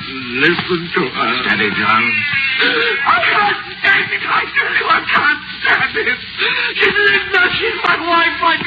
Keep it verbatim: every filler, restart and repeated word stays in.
listen to her. Steady, John. I can't stand it. I tell you, I can't stand it. She's Linda. She's my wife. My